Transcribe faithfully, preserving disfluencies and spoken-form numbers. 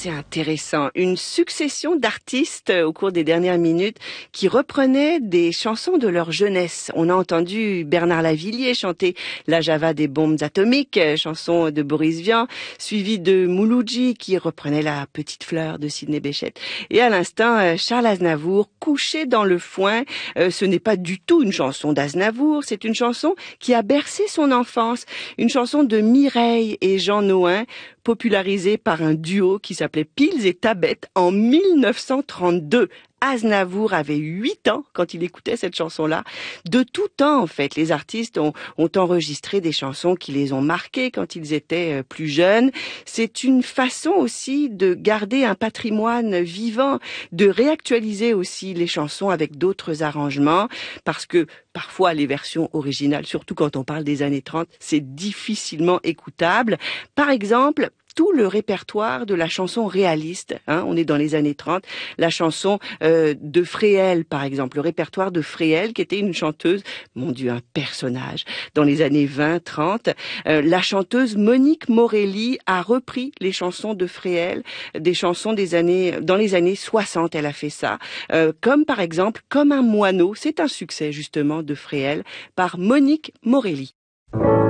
c'est intéressant. Une succession d'artistes euh, au cours des dernières minutes qui reprenaient des chansons de leur jeunesse. On a entendu Bernard Lavilliers chanter La Java des bombes atomiques, euh, chanson de Boris Vian, suivi de Mouloudji qui reprenait La petite fleur de Sidney Bechet. Et à l'instant, euh, Charles Aznavour, Couché dans le foin. Euh, ce n'est pas du tout une chanson d'Aznavour, c'est une chanson qui a bercé son enfance. Une chanson de Mireille et Jean Nohain, popularisée par un duo qui s'appelait Pils et Tabette en mille neuf cent trente-deux. Aznavour avait huit ans quand il écoutait cette chanson-là. De tout temps, en fait, les artistes ont, ont enregistré des chansons qui les ont marqués quand ils étaient plus jeunes. C'est une façon aussi de garder un patrimoine vivant, de réactualiser aussi les chansons avec d'autres arrangements, parce que parfois les versions originales, surtout quand on parle des années trente, c'est difficilement écoutable. Par exemple, tout le répertoire de la chanson réaliste, hein, on est dans les années trente, la chanson euh, de Fréhel, par exemple, le répertoire de Fréhel, qui était une chanteuse, mon Dieu, un personnage, dans les années vingt trente. Euh, la chanteuse Monique Morelli a repris les chansons de Fréhel, des chansons des années, dans les années soixante, elle a fait ça, euh, comme par exemple Comme un moineau, c'est un succès justement de Fréhel, par Monique Morelli.